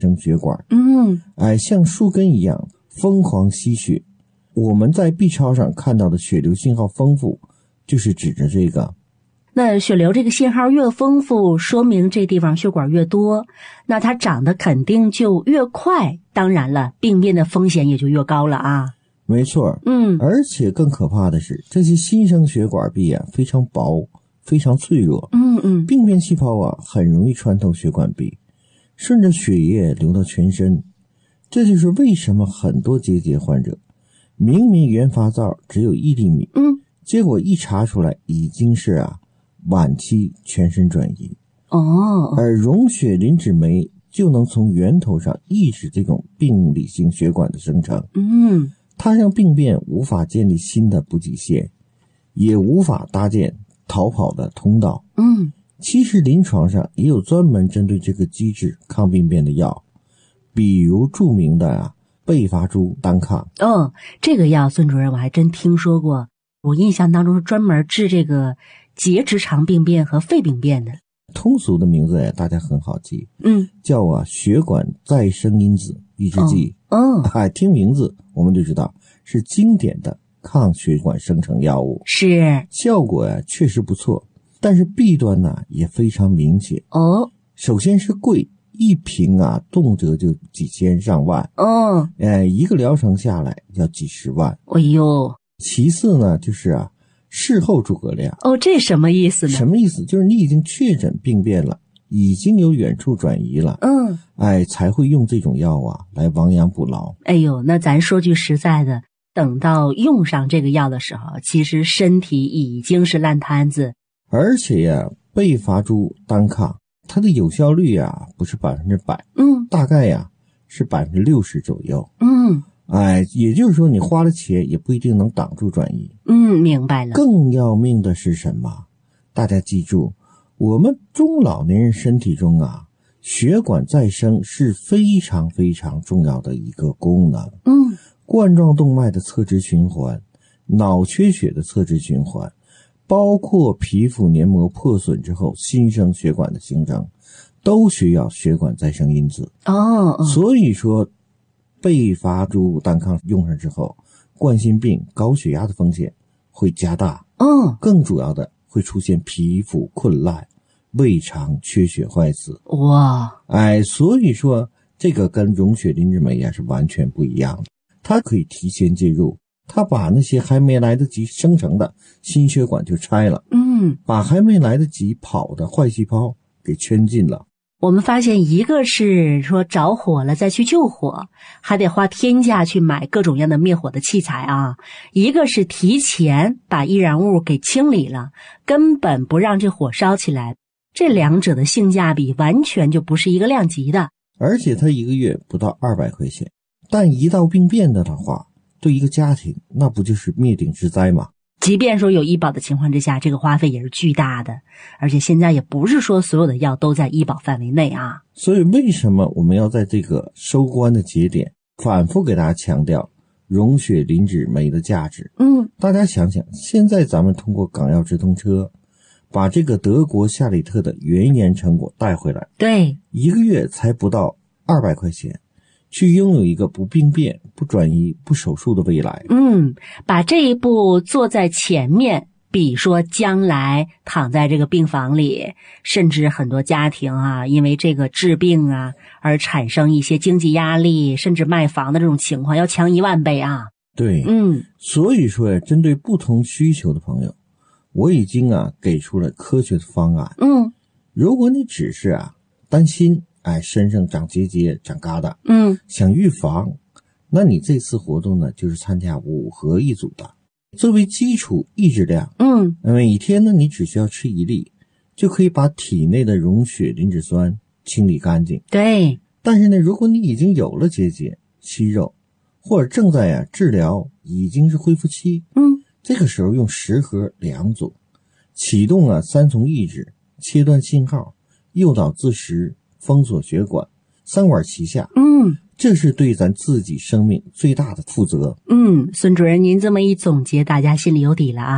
生血管，像树根一样疯狂吸血。我们在 B 超上看到的血流信号丰富，就是指着这个。 那血流这个信号越丰富，说明这地方血管越多，那它长得肯定就越快，当然了，病变的风险也就越高了啊。 没错，而且更可怕的是，这些新生血管壁啊非常薄，非常脆弱，病变细胞啊很容易穿透血管壁，顺着血液流到全身。这就是为什么很多结节患者明明原发灶只有1厘米，结果一查出来已经是晚期全身转移。而溶血磷脂酶就能从源头上抑制这种病理性血管的生成。它让病变无法建立新的补给线，也无法搭建逃跑的通道。其实临床上也有专门针对这个机制抗病变的药，比如著名的贝伐珠单抗。 这个药孙主任我还真听说过，我印象当中是专门治这个结直肠病变和肺病变的。 通俗的名字大家很好记，叫血管再生因子抑制剂。听名字我们就知道是经典的抗血管生成药物， 是效果确实不错，但是弊端也非常明显。首先是贵，一瓶动辄就几千上万。一个疗程下来要几十万。其次呢，就是事后诸葛亮。 这什么意思呢？ 什么意思？就是你已经确诊病变了，已经有远处转移了，才会用这种药来亡羊补牢。 那咱说句实在的，等到用上这个药的时候，其实身体已经是烂摊子。 而且贝伐珠单抗它的有效率不是100%，大概是60%左右。也就是说你花了钱也不一定能挡住转移。 明白了。 更要命的是什么？大家记住，我们中老年人身体中血管再生是非常非常重要的一个功能。冠状动脉的侧支循环，脑缺血的侧支循环，包括皮肤黏膜破损之后新生血管的形成，都需要血管再生因子。所以说贝伐珠单抗用上之后，冠心病、高血压的风险会加大。更主要的会出现皮肤困烂、胃肠缺血坏死。所以说这个跟溶血磷脂酶是完全不一样的。它可以提前介入，它把那些还没来得及生成的新血管就拆了，把还没来得及跑的坏细胞给圈禁了。 我们发现一个是说着火了再去救火，还得花天价去买各种样的灭火的器材一个是提前把易燃物给清理了，根本不让这火烧起来。这两者的性价比完全就不是一个量级的。 而且它一个月不到200块钱，但一到病变的话，对一个家庭那不就是灭顶之灾吗？ 即便说有医保的情况之下，这个花费也是巨大的，而且现在也不是说所有的药都在医保范围内所以为什么我们要在这个收官的节点反复给大家强调溶血磷脂酶的价值？大家想想，现在咱们通过港药直通车把这个德国夏里特的原研成果带回来， 对， 一个月才不到200块钱，去拥有一个不病变、不转移、不手术的未来。 把这一步做在前面，比说将来躺在这个病房里，甚至很多家庭因为这个治病而产生一些经济压力，甚至卖房的这种情况要强1万倍对，所以说针对不同需求的朋友，我已经给出了科学的方案。如果你只是担心身上长结节长疙瘩，想预防，那你这次活动呢就是参加5合1组的。作为基础抑制量，每天呢你只需要吃1粒，就可以把体内的溶血磷脂酸清理干净。 对， 但是呢，如果你已经有了结节、息肉，或者正在治疗，已经是恢复期，这个时候用10合2组，启动3重抑制，切断信号，诱导自食，封锁血管，3管齐下。这是对咱自己生命最大的负责。 孙主任您这么一总结，大家心里有底了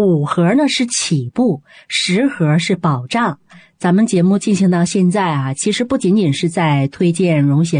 5盒呢是起步，10盒是保障。咱们节目进行到现在啊，其实不仅仅是在推荐溶血